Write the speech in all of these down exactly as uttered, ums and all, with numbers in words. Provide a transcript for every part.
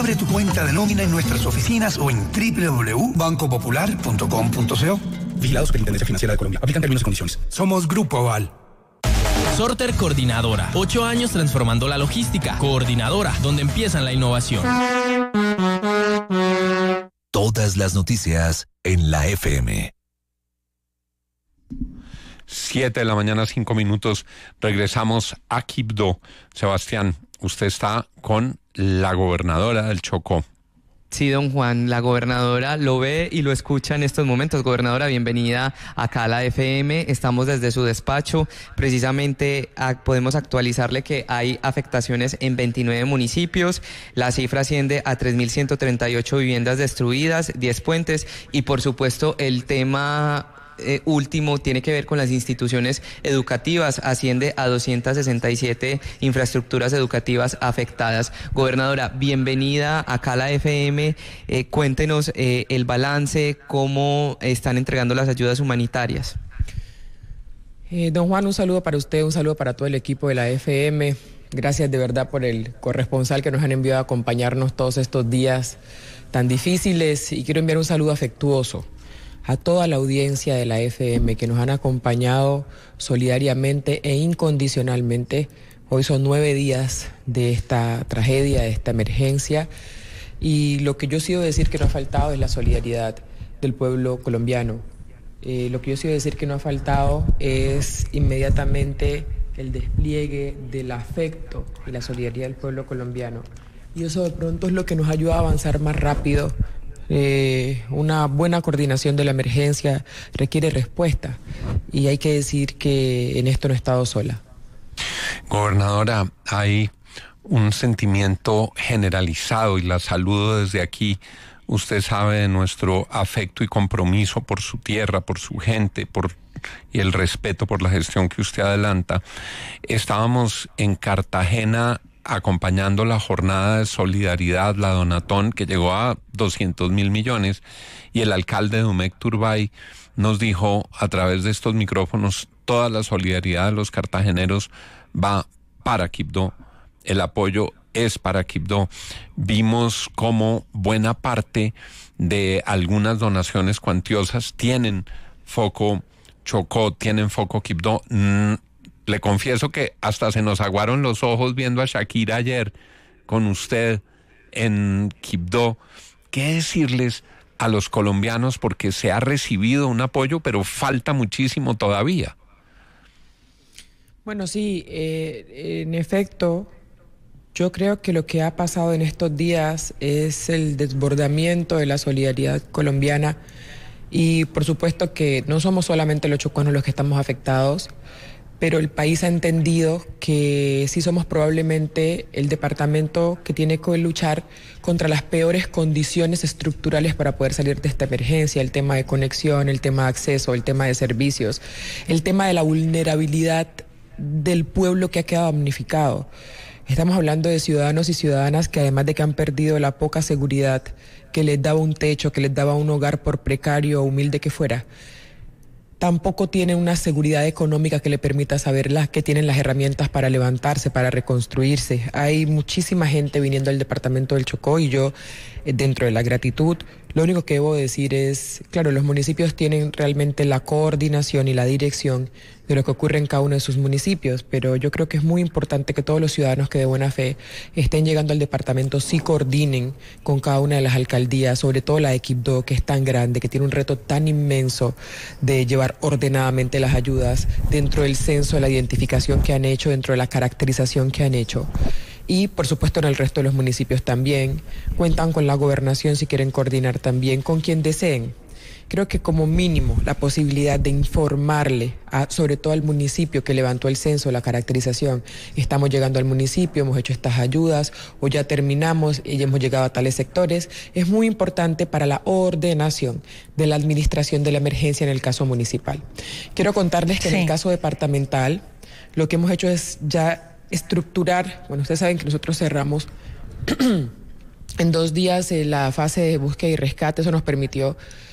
Abre tu cuenta de nómina en nuestras oficinas o en doble u doble u doble u punto banco popular punto com punto co. Vigilado Superintendencia Financiera de Colombia. Aplican términos y condiciones. Somos Grupo Aval. Sorter Coordinadora. Ocho años transformando la logística. Coordinadora, donde empiezan la innovación. Todas las noticias en la F M. Siete de la mañana, cinco minutos. Regresamos a Quibdó. Sebastián, usted está con la gobernadora del Chocó. Sí, don Juan, la gobernadora lo ve y lo escucha en estos momentos. Gobernadora, bienvenida acá a la F M. Estamos desde su despacho. Precisamente a, podemos actualizarle que hay afectaciones en veintinueve municipios. La cifra asciende a tres mil ciento treinta y ocho viviendas destruidas, diez puentes y, por supuesto, el tema Eh, último tiene que ver con las instituciones educativas, asciende a doscientas sesenta y siete infraestructuras educativas afectadas. Gobernadora, bienvenida acá a la F M, eh, cuéntenos eh, el balance, cómo están entregando las ayudas humanitarias. Eh, don Juan, un saludo para usted, un saludo para todo el equipo de la F M. Gracias de verdad por el corresponsal que nos han enviado a acompañarnos todos estos días tan difíciles, y quiero enviar un saludo afectuoso a toda la audiencia de la F M que nos han acompañado solidariamente e incondicionalmente. Hoy son nueve días de esta tragedia, de esta emergencia, y lo que yo sí debo decir que no ha faltado es la solidaridad del pueblo colombiano. Eh, lo que yo sí debo decir que no ha faltado es inmediatamente el despliegue del afecto y la solidaridad del pueblo colombiano. Y eso de pronto es lo que nos ayuda a avanzar más rápido. Eh, una buena coordinación de la emergencia requiere respuesta, y hay que decir que en esto no he estado sola. Gobernadora, hay un sentimiento generalizado y la saludo desde aquí. Usted sabe de nuestro afecto y compromiso por su tierra, por su gente, por y el respeto por la gestión que usted adelanta. Estábamos en Cartagena acompañando la jornada de solidaridad, la Donatón, que llegó a doscientos mil millones, y el alcalde de Umec Turbay nos dijo a través de estos micrófonos: toda la solidaridad de los cartageneros va para Quibdó, el apoyo es para Quibdó. Vimos cómo buena parte de algunas donaciones cuantiosas tienen foco Chocó, tienen foco Quibdó. Mm, Le confieso que hasta se nos aguaron los ojos viendo a Shakira ayer con usted en Quibdó. ¿Qué decirles a los colombianos? Porque se ha recibido un apoyo, pero falta muchísimo todavía. Bueno, sí, eh, en efecto, yo creo que lo que ha pasado en estos días es el desbordamiento de la solidaridad colombiana, y por supuesto que no somos solamente los chocuanos los que estamos afectados, pero el país ha entendido que sí somos probablemente el departamento que tiene que luchar contra las peores condiciones estructurales para poder salir de esta emergencia: el tema de conexión, el tema de acceso, el tema de servicios, el tema de la vulnerabilidad del pueblo que ha quedado damnificado. Estamos hablando de ciudadanos y ciudadanas que, además de que han perdido la poca seguridad que les daba un techo, que les daba un hogar, por precario o humilde que fuera, tampoco tienen una seguridad económica que le permita saber las que tienen las herramientas para levantarse, para reconstruirse. Hay muchísima gente viniendo al departamento del Chocó, y yo, dentro de la gratitud, lo único que debo decir es, claro, los municipios tienen realmente la coordinación y la dirección de lo que ocurre en cada uno de sus municipios, pero yo creo que es muy importante que todos los ciudadanos que de buena fe estén llegando al departamento sí coordinen con cada una de las alcaldías, sobre todo la de Quibdó, que es tan grande, que tiene un reto tan inmenso de llevar ordenadamente las ayudas dentro del censo, de la identificación que han hecho, dentro de la caracterización que han hecho. Y por supuesto en el resto de los municipios también cuentan con la gobernación si quieren coordinar también con quien deseen. Creo que como mínimo la posibilidad de informarle a, sobre todo al municipio que levantó el censo, la caracterización: estamos llegando al municipio, hemos hecho estas ayudas, o ya terminamos y ya hemos llegado a tales sectores, es muy importante para la ordenación de la administración de la emergencia en el caso municipal. Quiero contarles que sí, en el caso departamental lo que hemos hecho es ya estructurar. Bueno, ustedes saben que nosotros cerramos en dos días eh, la fase de búsqueda y rescate. Eso nos permitió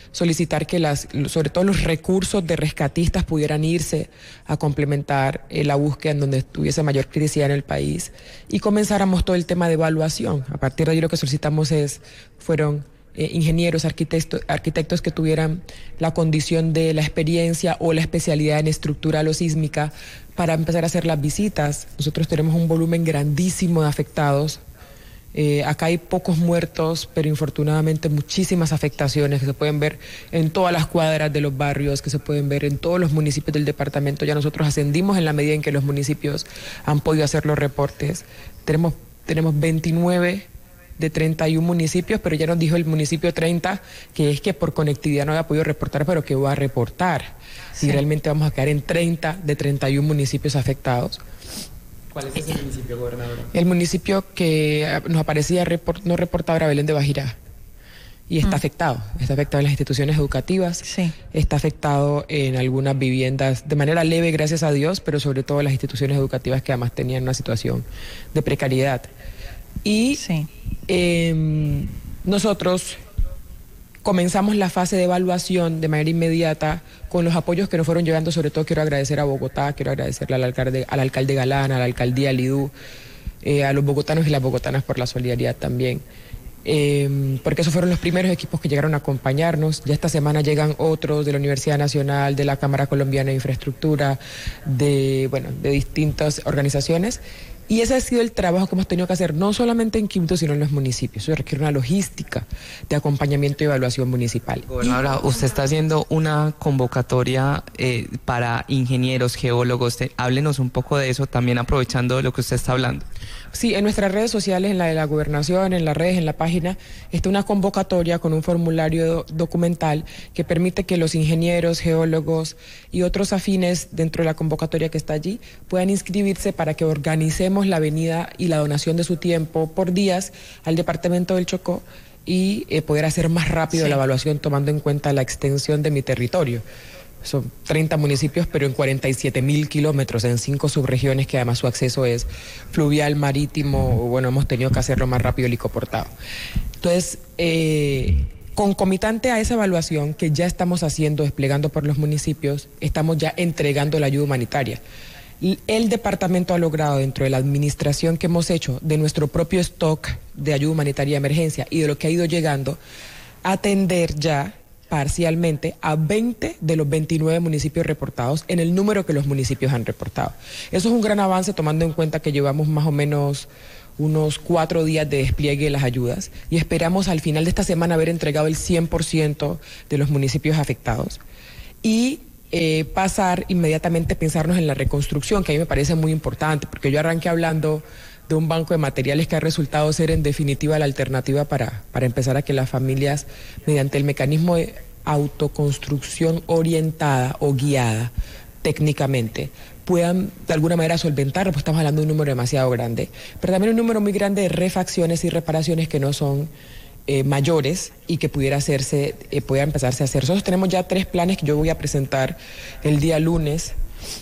solicitar que las, sobre todo los recursos de rescatistas pudieran irse a complementar eh, la búsqueda en donde tuviese mayor criticidad en el país y comenzáramos todo el tema de evaluación. A partir de ahí lo que solicitamos es, fueron eh, ingenieros, arquitectos, arquitectos que tuvieran la condición de la experiencia o la especialidad en estructural o sísmica para empezar a hacer las visitas. Nosotros tenemos un volumen grandísimo de afectados. Eh, acá hay pocos muertos, pero infortunadamente muchísimas afectaciones que se pueden ver en todas las cuadras de los barrios, que se pueden ver en todos los municipios del departamento. Ya nosotros ascendimos en la medida en que los municipios han podido hacer los reportes. Tenemos, tenemos veintinueve de treinta y uno municipios, pero ya nos dijo el municipio treinta que es que por conectividad no había podido reportar, pero que va a reportar. Sí. Y realmente vamos a quedar en treinta de treinta y uno municipios afectados. ¿Cuál es ese municipio, gobernadora? El municipio que nos aparecía report, no reportado era Belén de Bajirá. Y está mm. afectado. Está afectado en las instituciones educativas. Sí. Está afectado en algunas viviendas de manera leve, gracias a Dios, pero sobre todo en las instituciones educativas que además tenían una situación de precariedad. Y sí. eh, nosotros comenzamos la fase de evaluación de manera inmediata con los apoyos que nos fueron llegando. Sobre todo quiero agradecer a Bogotá, quiero agradecerle al alcalde, al alcalde Galán, a la alcaldía Lidú, eh, a los bogotanos y las bogotanas por la solidaridad también. Eh, porque esos fueron los primeros equipos que llegaron a acompañarnos. Ya esta semana llegan otros de la Universidad Nacional, de la Cámara Colombiana de Infraestructura, de, bueno, de distintas organizaciones. Y ese ha sido el trabajo que hemos tenido que hacer, no solamente en Quibdó, sino en los municipios. Eso requiere una logística de acompañamiento y evaluación municipal. Gobernadora, usted está haciendo una convocatoria eh, para ingenieros, geólogos. Háblenos un poco de eso, también aprovechando lo que usted está hablando. Sí, en nuestras redes sociales, en la de la gobernación, en las redes, en la página, está una convocatoria con un formulario documental que permite que los ingenieros, geólogos y otros afines dentro de la convocatoria que está allí puedan inscribirse para que organicemos la venida y la donación de su tiempo por días al departamento del Chocó y eh, poder hacer más rápido sí. la evaluación tomando en cuenta la extensión de mi territorio. Son treinta municipios, pero en cuarenta y siete mil kilómetros, en cinco subregiones que además su acceso es fluvial, marítimo, bueno, hemos tenido que hacerlo más rápido helicoportado. Entonces, eh, concomitante a esa evaluación que ya estamos haciendo, desplegando por los municipios, estamos ya entregando la ayuda humanitaria. El departamento ha logrado, dentro de la administración que hemos hecho de nuestro propio stock de ayuda humanitaria de emergencia y de lo que ha ido llegando, atender ya parcialmente a veinte de los veintinueve municipios reportados en el número que los municipios han reportado. Eso es un gran avance tomando en cuenta que llevamos más o menos unos cuatro días de despliegue de las ayudas y esperamos al final de esta semana haber entregado el cien por ciento de los municipios afectados y eh, pasar inmediatamente a pensarnos en la reconstrucción, que a mí me parece muy importante, porque yo arranqué hablando de un banco de materiales que ha resultado ser en definitiva la alternativa para, para empezar a que las familias, mediante el mecanismo de autoconstrucción orientada o guiada técnicamente, puedan de alguna manera solventarlo, pues estamos hablando de un número demasiado grande, pero también un número muy grande de refacciones y reparaciones que no son eh, mayores y que pudiera hacerse, eh, pudiera empezarse a hacer. Nosotros tenemos ya tres planes que yo voy a presentar el día lunes,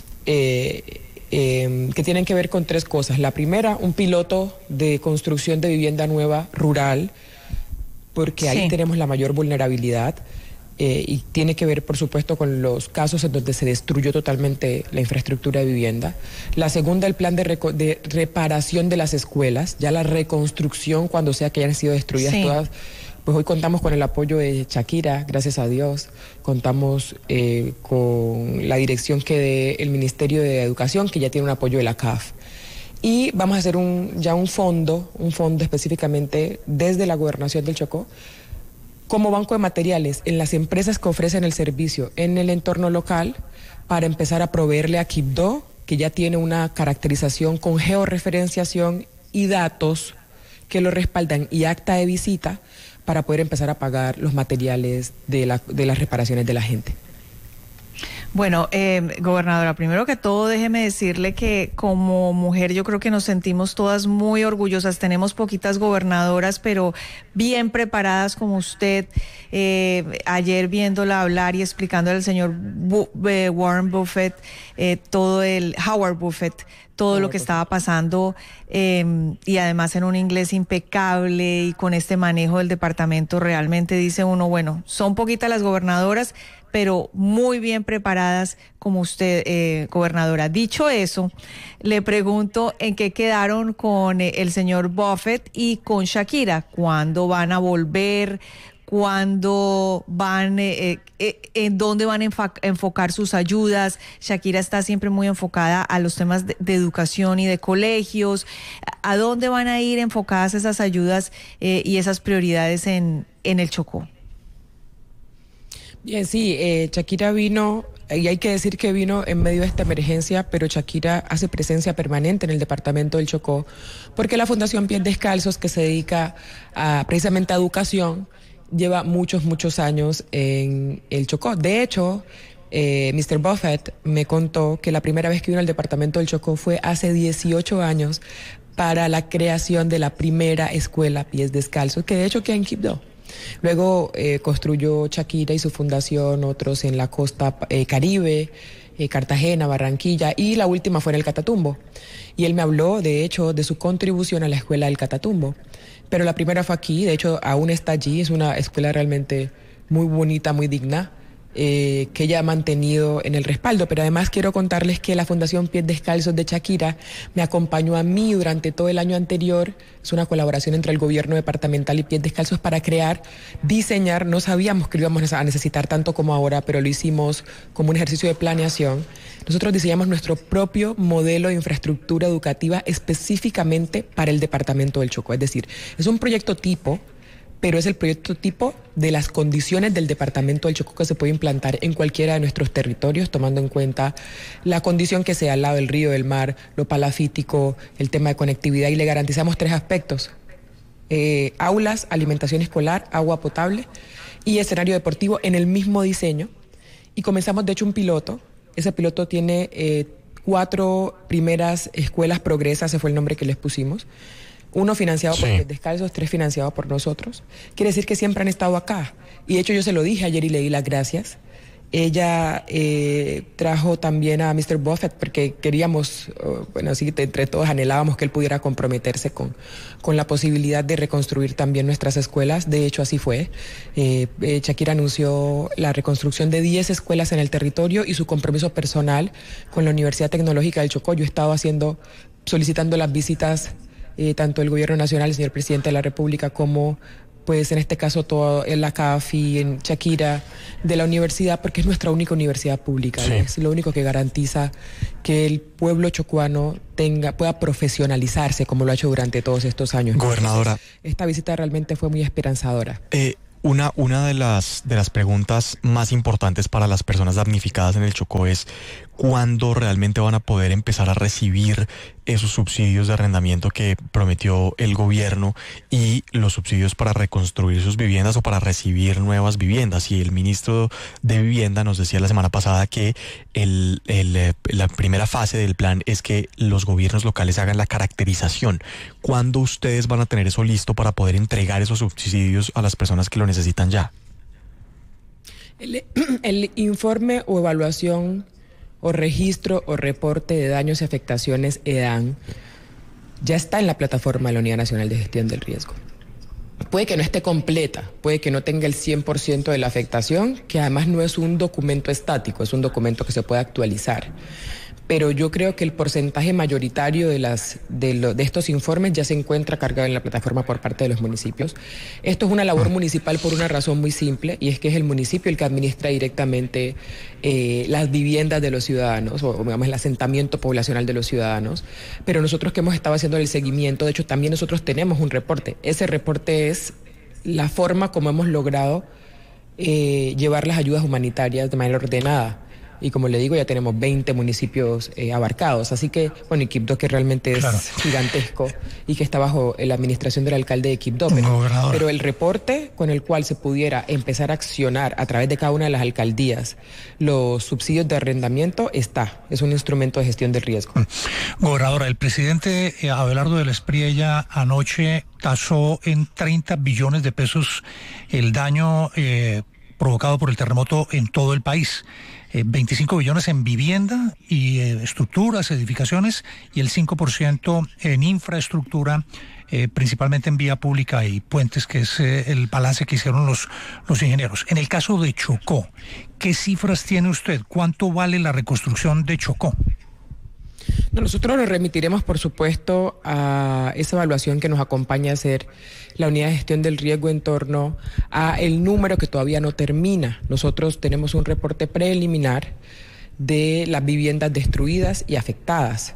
eh, Eh, que tienen que ver con tres cosas. La primera, un piloto de construcción de vivienda nueva rural, porque sí. ahí tenemos la mayor vulnerabilidad eh, y tiene que ver, por supuesto, con los casos en donde se destruyó totalmente la infraestructura de vivienda. La segunda, el plan de, de reparación de las escuelas, ya la reconstrucción cuando sea que hayan sido destruidas sí. todas. Pues hoy contamos con el apoyo de Shakira, gracias a Dios. Contamos eh, con la dirección que dé el Ministerio de Educación, que ya tiene un apoyo de la C A F. Y vamos a hacer un, ya un fondo, un fondo específicamente desde la Gobernación del Chocó, como banco de materiales en las empresas que ofrecen el servicio en el entorno local, para empezar a proveerle a Quibdó, que ya tiene una caracterización con georreferenciación y datos que lo respaldan y acta de visita, para poder empezar a pagar los materiales de, la, de las reparaciones de la gente. Bueno, eh, gobernadora, primero que todo déjeme decirle que como mujer yo creo que nos sentimos todas muy orgullosas. Tenemos poquitas gobernadoras, pero bien preparadas como usted. Eh, ayer viéndola hablar y explicándole al señor Bu- eh, Warren Buffett, eh, todo el Howard Buffett, todo lo que estaba pasando, eh, y además en un inglés impecable y con este manejo del departamento, realmente dice uno, bueno, son poquitas las gobernadoras, pero muy bien preparadas como usted, eh, gobernadora. Dicho eso, le pregunto en qué quedaron con eh, el señor Buffett y con Shakira. ¿Cuándo van a volver? ¿Cuándo van, eh, eh, en dónde van a enfa- enfocar sus ayudas? Shakira está siempre muy enfocada a los temas de, de educación y de colegios. ¿A dónde van a ir enfocadas esas ayudas eh, y esas prioridades en, en el Chocó? Bien, sí, eh, Shakira vino, y hay que decir que vino en medio de esta emergencia, pero Shakira hace presencia permanente en el departamento del Chocó, porque la Fundación Pies Descalzos, que se dedica a, precisamente a educación, lleva muchos, muchos años en el Chocó. De hecho, eh, mister Buffett me contó que la primera vez que vino al departamento del Chocó fue hace dieciocho años para la creación de la primera escuela Pies Descalzos, que de hecho queda en Quibdó. Luego eh, construyó Shakira y su fundación otros en la costa eh, Caribe, eh, Cartagena, Barranquilla, y la última fue en el Catatumbo. Y él me habló, de hecho, de su contribución a la escuela del Catatumbo. Pero la primera fue aquí, de hecho, aún está allí, es una escuela realmente muy bonita, muy digna, eh, que ella ha mantenido en el respaldo. Pero además quiero contarles que la Fundación Pies Descalzos de Shakira me acompañó a mí durante todo el año anterior. Es una colaboración entre el gobierno departamental y Pies Descalzos para crear, diseñar. No sabíamos que lo íbamos a necesitar tanto como ahora, pero lo hicimos como un ejercicio de planeación. Nosotros diseñamos nuestro propio modelo de infraestructura educativa específicamente para el departamento del Chocó. Es decir, es un proyecto tipo, pero es el proyecto tipo de las condiciones del departamento del Chocó que se puede implantar en cualquiera de nuestros territorios, tomando en cuenta la condición que sea al lado del río, del mar, lo palafítico, el tema de conectividad, y le garantizamos tres aspectos: eh, aulas, alimentación escolar, agua potable y escenario deportivo en el mismo diseño. Y comenzamos de hecho un piloto. Ese piloto tiene eh, cuatro primeras escuelas Progresa, ese fue el nombre que les pusimos. Uno financiado sí. por Pies Descalzos, tres financiados por nosotros. Quiere decir que siempre han estado acá. Y de hecho yo se lo dije ayer y le di las gracias. Ella eh, trajo también a mister Buffett porque queríamos, uh, bueno, así entre todos anhelábamos que él pudiera comprometerse con, con la posibilidad de reconstruir también nuestras escuelas. De hecho, así fue. Eh, eh, Shakira anunció la reconstrucción de diez escuelas en el territorio y su compromiso personal con la Universidad Tecnológica del Chocó. Yo he estado haciendo, solicitando las visitas, eh, tanto del Gobierno Nacional, el señor Presidente de la República, como pues en este caso todo en la C A F y en Shakira, de la universidad, porque es nuestra única universidad pública. Sí. Es lo único que garantiza que el pueblo chocuano tenga, pueda profesionalizarse como lo ha hecho durante todos estos años. Gobernadora. Entonces, esta visita realmente fue muy esperanzadora. Eh, una, una de las, de las preguntas más importantes para las personas damnificadas en el Chocó es ¿cuándo realmente van a poder empezar a recibir esos subsidios de arrendamiento que prometió el gobierno y los subsidios para reconstruir sus viviendas o para recibir nuevas viviendas? Y el ministro de Vivienda nos decía la semana pasada que el, el, la primera fase del plan es que los gobiernos locales hagan la caracterización. ¿Cuándo ustedes van a tener eso listo para poder entregar esos subsidios a las personas que lo necesitan ya? El, el informe o evaluación o registro o reporte de daños y afectaciones E D A N ya está en la plataforma de la Unidad Nacional de Gestión del Riesgo. Puede que no esté completa, puede que no tenga el cien por ciento de la afectación, que además no es un documento estático, es un documento que se puede actualizar. Pero yo creo que el porcentaje mayoritario de, las, de, lo, de estos informes ya se encuentra cargado en la plataforma por parte de los municipios. Esto es una labor municipal por una razón muy simple, y es que es el municipio el que administra directamente eh, las viviendas de los ciudadanos, o digamos el asentamiento poblacional de los ciudadanos. Pero nosotros que hemos estado haciendo el seguimiento, de hecho también nosotros tenemos un reporte. Ese reporte es la forma como hemos logrado eh, llevar las ayudas humanitarias de manera ordenada y como le digo, ya tenemos veinte municipios eh, abarcados. Así que, bueno, y Quibdó, que realmente es claro. gigantesco y que está bajo la administración del alcalde de Quibdó. Pero, pero el reporte con el cual se pudiera empezar a accionar a través de cada una de las alcaldías los subsidios de arrendamiento está. Es un instrumento de gestión del riesgo. Gobernadora, el presidente Abelardo de la Espriella anoche tasó en treinta billones de pesos el daño eh, provocado por el terremoto en todo el país. Eh, veinticinco billones en vivienda y eh, estructuras, edificaciones, y el cinco por ciento en infraestructura, eh, principalmente en vía pública y puentes, que es eh, el balance que hicieron los, los ingenieros. En el caso de Chocó, ¿qué cifras tiene usted? ¿Cuánto vale la reconstrucción de Chocó? No, nosotros nos remitiremos, por supuesto, a esa evaluación que nos acompaña a hacer la unidad de gestión del riesgo en torno a el número que todavía no termina. Nosotros tenemos un reporte preliminar de las viviendas destruidas y afectadas,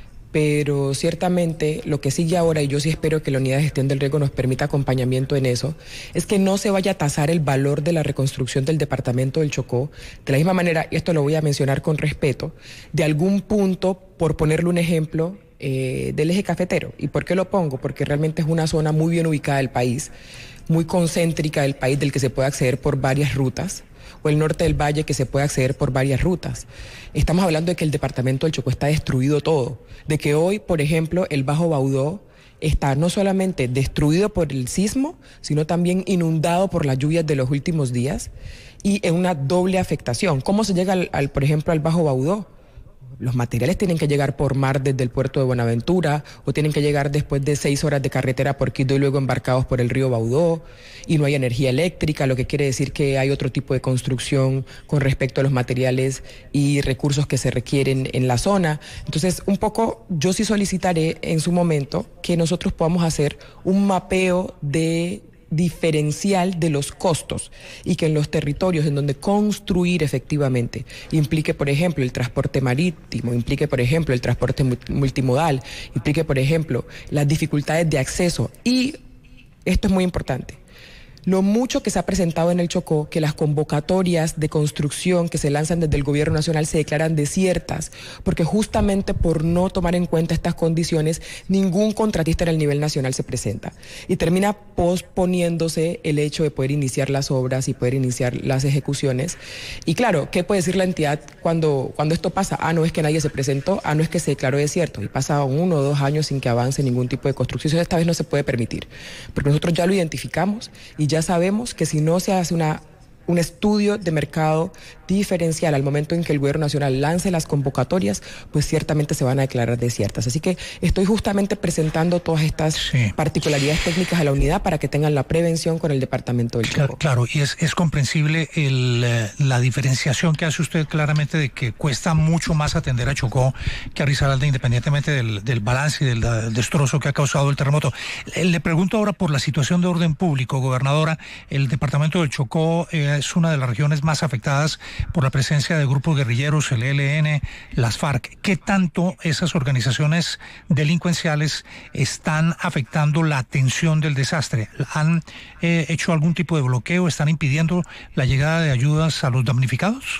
pero ciertamente lo que sigue ahora, y yo sí espero que la unidad de gestión del riesgo nos permita acompañamiento en eso, es que no se vaya a tasar el valor de la reconstrucción del departamento del Chocó de la misma manera, y esto lo voy a mencionar con respeto, de algún punto, por ponerle un ejemplo, eh, del eje cafetero. ¿Y por qué lo pongo? Porque realmente es una zona muy bien ubicada del país, muy concéntrica del país, del que se puede acceder por varias rutas, o el norte del valle, que se puede acceder por varias rutas. Estamos hablando de que el departamento del Chocó está destruido todo, de que hoy, por ejemplo, el Bajo Baudó está no solamente destruido por el sismo, sino también inundado por las lluvias de los últimos días, y en una doble afectación. ¿Cómo se llega, al, al, por ejemplo, al Bajo Baudó? Los materiales tienen que llegar por mar desde el puerto de Buenaventura, o tienen que llegar después de seis horas de carretera por Quibdó y luego embarcados por el río Baudó, y no hay energía eléctrica, lo que quiere decir que hay otro tipo de construcción con respecto a los materiales y recursos que se requieren en la zona. Entonces, un poco, yo sí solicitaré en su momento que nosotros podamos hacer un mapeo de diferencial de los costos, y que en los territorios en donde construir efectivamente implique, por ejemplo, el transporte marítimo, implique, por ejemplo, el transporte multimodal, implique, por ejemplo, las dificultades de acceso, y esto es muy importante, lo mucho que se ha presentado en el Chocó, que las convocatorias de construcción que se lanzan desde el gobierno nacional se declaran desiertas, porque justamente por no tomar en cuenta estas condiciones, ningún contratista en el nivel nacional se presenta, y termina posponiéndose el hecho de poder iniciar las obras y poder iniciar las ejecuciones. Y claro, ¿qué puede decir la entidad cuando, cuando esto pasa? Ah, no es que nadie se presentó, ah, no es que se declaró desierto, y pasa uno o dos años sin que avance ningún tipo de construcción. Eso esta vez no se puede permitir, porque nosotros ya lo identificamos y ya Ya sabemos que si no se hace una, un estudio de mercado diferencial al momento en que el gobierno nacional lance las convocatorias, pues ciertamente se van a declarar desiertas. Así que estoy justamente presentando todas estas sí. particularidades técnicas a la unidad para que tengan la prevención con el departamento del Chocó. Claro, claro, y es, es comprensible el, la diferenciación que hace usted claramente de que cuesta mucho más atender a Chocó que a Risaralda, independientemente del, del balance y del, del destrozo que ha causado el terremoto. Le, le pregunto ahora por la situación de orden público, gobernadora. El departamento del Chocó eh, es una de las regiones más afectadas por la presencia de grupos guerrilleros, el E L N, las FARC. ¿Qué tanto esas organizaciones delincuenciales están afectando la atención del desastre? ¿Han eh, hecho algún tipo de bloqueo? ¿Están impidiendo la llegada de ayudas a los damnificados?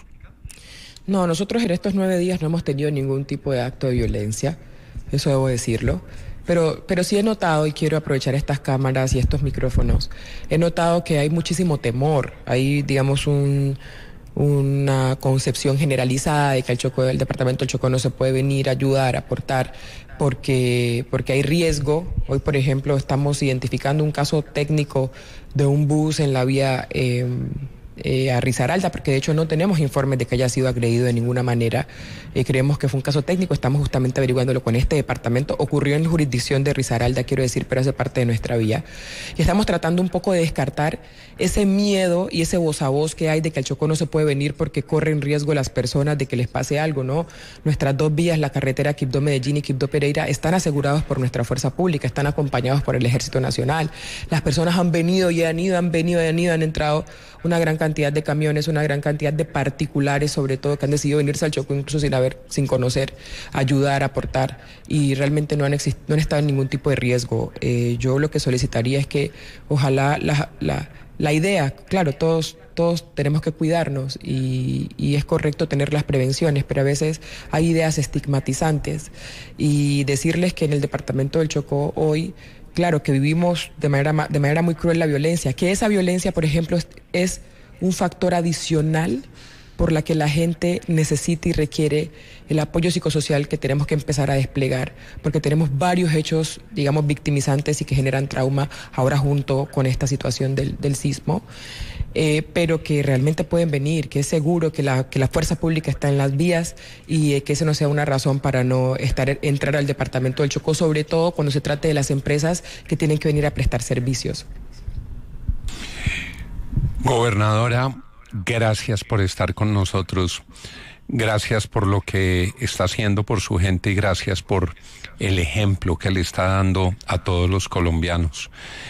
No, nosotros en estos nueve días no hemos tenido ningún tipo de acto de violencia, eso debo decirlo. Pero, pero sí he notado, y quiero aprovechar estas cámaras y estos micrófonos, he notado que hay muchísimo temor, hay, digamos, un... una concepción generalizada de que el Chocó, el departamento del Chocó no se puede venir a ayudar, a aportar, porque, porque hay riesgo. Hoy, por ejemplo, estamos identificando un caso técnico de un bus en la vía eh, eh, a Risaralda, porque de hecho no tenemos informes de que haya sido agredido de ninguna manera. Eh, creemos que fue un caso técnico, estamos justamente averiguándolo con este departamento. Ocurrió en la jurisdicción de Risaralda, quiero decir, pero hace parte de nuestra vía. Y estamos tratando un poco de descartar ese miedo y ese voz a voz que hay de que el Chocó no se puede venir porque corren riesgo las personas de que les pase algo, ¿no? Nuestras dos vías, la carretera Quibdó-Medellín y Quibdó-Pereira, están aseguradas por nuestra fuerza pública, están acompañados por el Ejército Nacional. Las personas han venido y han ido, han venido y han ido, han entrado una gran cantidad de camiones, una gran cantidad de particulares, sobre todo, que han decidido venirse al Chocó incluso sin haber, sin conocer, ayudar, aportar, y realmente no han, exist- no han estado en ningún tipo de riesgo. Eh, yo lo que solicitaría es que ojalá la, la, la idea, claro, todos todos tenemos que cuidarnos y, y es correcto tener las prevenciones, pero a veces hay ideas estigmatizantes y decirles que en el departamento del Chocó hoy, claro que vivimos de manera, de manera muy cruel la violencia, que esa violencia, por ejemplo, es, es un factor adicional por la que la gente necesita y requiere el apoyo psicosocial que tenemos que empezar a desplegar, porque tenemos varios hechos, digamos, victimizantes y que generan trauma ahora junto con esta situación del, del sismo, eh, pero que realmente pueden venir, que es seguro que la, que la fuerza pública está en las vías y eh, que eso no sea una razón para no estar, entrar al departamento del Chocó, sobre todo cuando se trate de las empresas que tienen que venir a prestar servicios. Gobernadora, gracias por estar con nosotros, gracias por lo que está haciendo por su gente y gracias por el ejemplo que le está dando a todos los colombianos.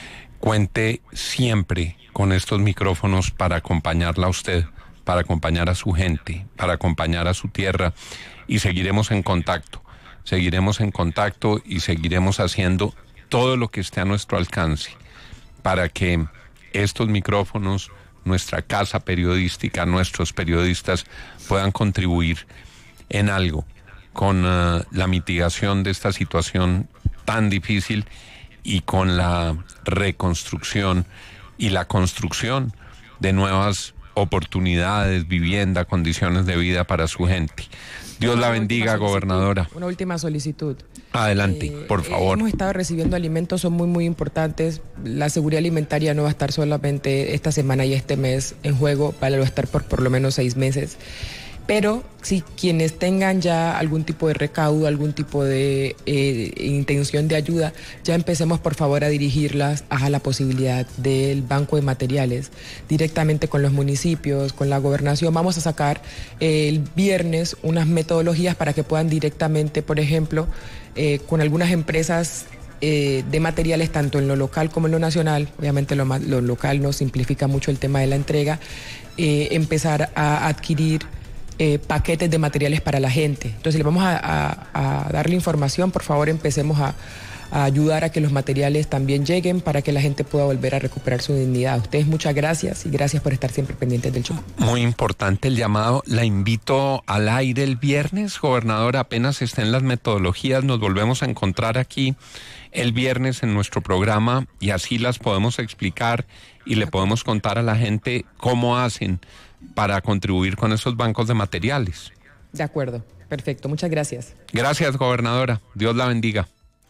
Cuente siempre con estos micrófonos para acompañarla a usted, para acompañar a su gente, para acompañar a su tierra y seguiremos en contacto, seguiremos en contacto y seguiremos haciendo todo lo que esté a nuestro alcance para que estos micrófonos, nuestra casa periodística, nuestros periodistas puedan contribuir en algo con uh, la mitigación de esta situación tan difícil y con la reconstrucción y la construcción de nuevas oportunidades, vivienda, condiciones de vida para su gente. Dios la bendiga, gobernadora. Una última solicitud. Adelante, eh, por favor. Hemos estado recibiendo alimentos, son muy, muy importantes. La seguridad alimentaria no va a estar solamente esta semana y este mes en juego, va a estar por por lo menos seis meses. Pero si quienes tengan ya algún tipo de recaudo, algún tipo de eh, intención de ayuda, ya empecemos por favor a dirigirlas a la posibilidad del banco de materiales, directamente con los municipios, con la gobernación. Vamos a sacar eh, el viernes unas metodologías para que puedan directamente, por ejemplo, eh, con algunas empresas eh, de materiales, tanto en lo local como en lo nacional, obviamente lo, lo local nos simplifica mucho el tema de la entrega, eh, empezar a adquirir Eh, paquetes de materiales para la gente. Entonces le vamos a, a, a darle información, por favor empecemos a, a ayudar a que los materiales también lleguen para que la gente pueda volver a recuperar su dignidad. A ustedes muchas gracias y gracias por estar siempre pendientes del show. Muy importante el llamado, la invito al aire el viernes, gobernadora, apenas estén las metodologías, nos volvemos a encontrar aquí el viernes en nuestro programa y así las podemos explicar y le podemos contar a la gente cómo hacen para contribuir con esos bancos de materiales. De acuerdo, perfecto, muchas gracias. Gracias, gobernadora, Dios la bendiga.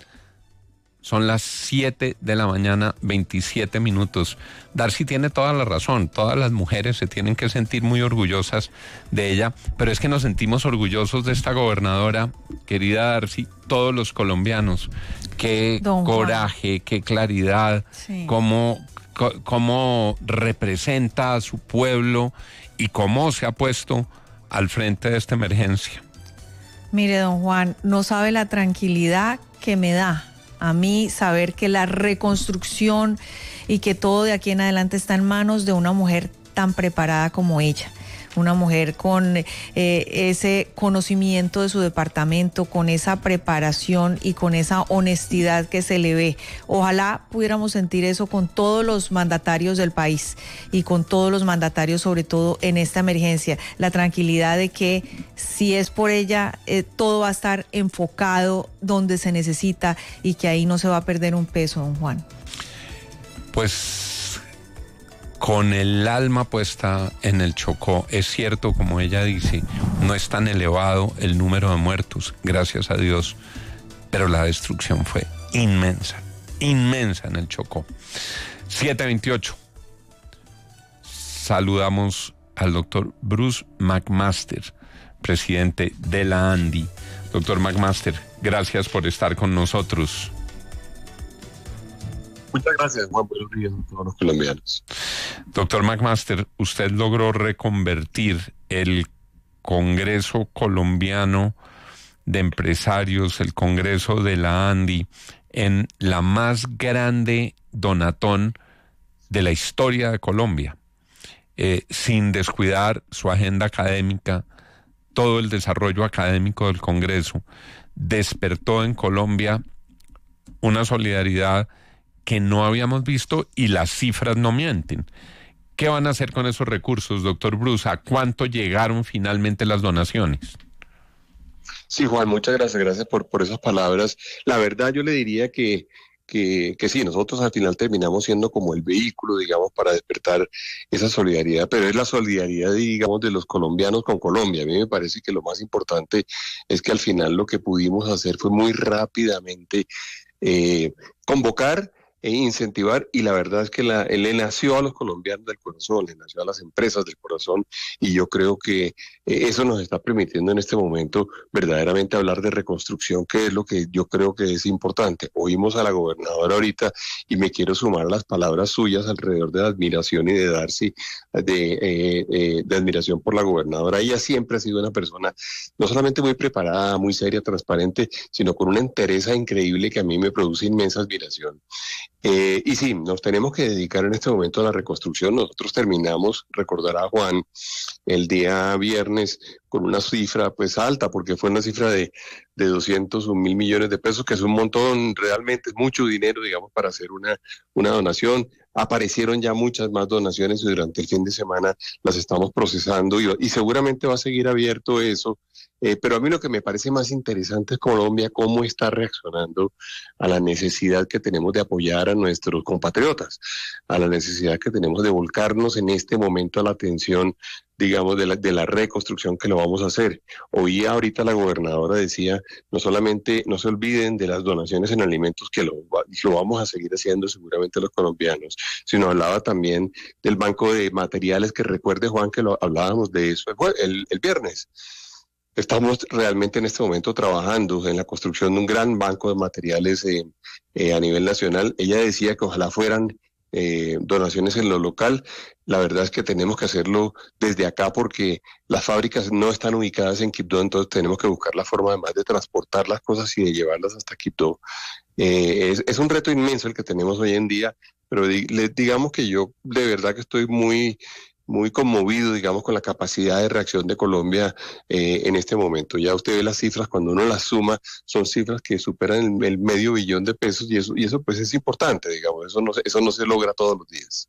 Son las siete de la mañana, veintisiete minutos. Darcy tiene toda la razón, todas las mujeres se tienen que sentir muy orgullosas de ella, pero es que nos sentimos orgullosos de esta gobernadora, querida Darcy, todos los colombianos. Qué Don coraje, Juan. qué claridad, Sí. cómo, cómo representa a su pueblo y cómo se ha puesto al frente de esta emergencia. Mire, don Juan, no sabe la tranquilidad que me da a mí saber que la reconstrucción y que todo de aquí en adelante está en manos de una mujer tan preparada como ella. Una mujer con eh, ese conocimiento de su departamento, con esa preparación y con esa honestidad que se le ve. Ojalá pudiéramos sentir eso con todos los mandatarios del país y con todos los mandatarios, sobre todo en esta emergencia. La tranquilidad de que si es por ella, eh, todo va a estar enfocado donde se necesita y que ahí no se va a perder un peso, don Juan. Pues con el alma puesta en el Chocó, es cierto, como ella dice, no es tan elevado el número de muertos, gracias a Dios, pero la destrucción fue inmensa, inmensa en el Chocó. siete veintiocho. Saludamos al doctor Bruce McMaster, presidente de la ANDI. Doctor McMaster, gracias por estar con nosotros. Muchas gracias, Juan. Buenos días a todos los colombianos. Doctor McMaster, usted logró reconvertir el Congreso Colombiano de Empresarios, el Congreso de la ANDI, en la más grande donatón de la historia de Colombia, eh, sin descuidar su agenda académica, todo el desarrollo académico del Congreso. Despertó en Colombia una solidaridad que no habíamos visto y las cifras no mienten. ¿Qué van a hacer con esos recursos, doctor Bruce? ¿A cuánto llegaron finalmente las donaciones? Sí, Juan, muchas gracias, gracias por, por esas palabras. La verdad, yo le diría que, que, que sí, nosotros al final terminamos siendo como el vehículo, digamos, para despertar esa solidaridad, pero es la solidaridad, digamos, de los colombianos con Colombia. A mí me parece que lo más importante es que al final lo que pudimos hacer fue muy rápidamente eh, convocar e incentivar, y la verdad es que la, le nació a los colombianos del corazón, le nació a las empresas del corazón, y yo creo que eh, eso nos está permitiendo en este momento verdaderamente hablar de reconstrucción, que es lo que yo creo que es importante. Oímos a la gobernadora ahorita, y me quiero sumar a las palabras suyas alrededor de la admiración y de Darcy, de, eh, eh, de admiración por la gobernadora. Ella siempre ha sido una persona no solamente muy preparada, muy seria, transparente, sino con una entereza increíble que a mí me produce inmensa admiración. Eh, y sí, nos tenemos que dedicar en este momento a la reconstrucción. Nosotros terminamos, recordará Juan, el día viernes con una cifra pues alta, porque fue una cifra de, de doscientos un mil millones de pesos, que es un montón, realmente es mucho dinero, digamos, para hacer una, una donación. Aparecieron ya muchas más donaciones y durante el fin de semana las estamos procesando y, y seguramente va a seguir abierto eso. Eh, pero a mí lo que me parece más interesante es Colombia, cómo está reaccionando a la necesidad que tenemos de apoyar a nuestros compatriotas, a la necesidad que tenemos de volcarnos en este momento a la atención, digamos, de la, de la reconstrucción que lo vamos a hacer. Oía ahorita la gobernadora decía, no solamente, no se olviden de las donaciones en alimentos, que lo, lo vamos a seguir haciendo seguramente los colombianos, sino hablaba también del banco de materiales, que recuerde, Juan, que lo hablábamos de eso el, el viernes. Estamos realmente en este momento trabajando en la construcción de un gran banco de materiales eh, eh, a nivel nacional. Ella decía que ojalá fueran eh, donaciones en lo local. La verdad es que tenemos que hacerlo desde acá porque las fábricas no están ubicadas en Quibdó, entonces tenemos que buscar la forma además de transportar las cosas y de llevarlas hasta Quibdó. Eh, es, es un reto inmenso el que tenemos hoy en día, pero di, les digamos que yo de verdad que estoy muy... muy conmovido, digamos, con la capacidad de reacción de Colombia eh, en este momento. Ya usted ve las cifras, cuando uno las suma, son cifras que superan el, el medio billón de pesos y eso, y eso pues es importante, digamos, eso no, eso no se logra todos los días.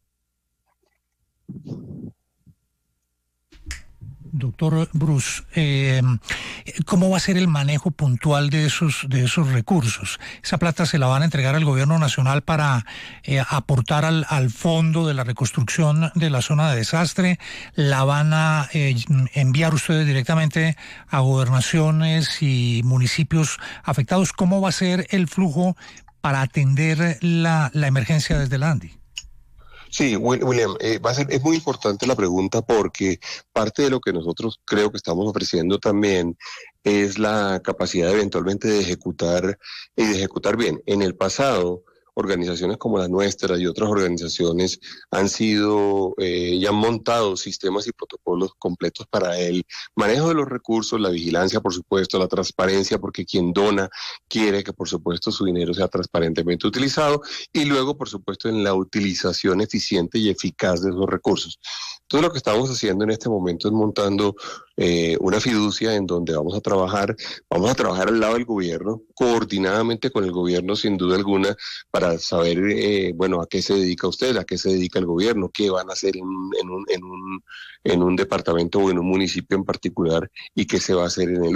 Doctor Bruce, eh, ¿cómo va a ser el manejo puntual de esos, de esos recursos? ¿Esa plata se la van a entregar al gobierno nacional para eh, aportar al, al fondo de la reconstrucción de la zona de desastre? ¿La van a eh, enviar ustedes directamente a gobernaciones y municipios afectados? ¿Cómo va a ser el flujo para atender la, la emergencia desde el ANDI? Sí, William, eh, va a ser, es muy importante la pregunta porque parte de lo que nosotros creo que estamos ofreciendo también es la capacidad eventualmente de ejecutar y de ejecutar bien. En el pasado, organizaciones como la nuestra y otras organizaciones han sido eh, y han montado sistemas y protocolos completos para el manejo de los recursos, la vigilancia, por supuesto, la transparencia, porque quien dona quiere que, por supuesto, su dinero sea transparentemente utilizado, y luego, por supuesto, en la utilización eficiente y eficaz de esos recursos. Entonces, lo que estamos haciendo en este momento es montando eh, una fiducia en donde vamos a trabajar, vamos a trabajar al lado del gobierno, coordinadamente con el gobierno, sin duda alguna, para saber, eh, bueno, a qué se dedica usted, a qué se dedica el gobierno, qué van a hacer en, en, un, en, un, en un departamento o en un municipio en particular y qué se va a hacer en el